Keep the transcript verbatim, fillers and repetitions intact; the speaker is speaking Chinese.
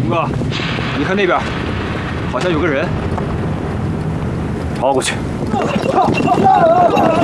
哥，你看那边，好像有个人。跑过去。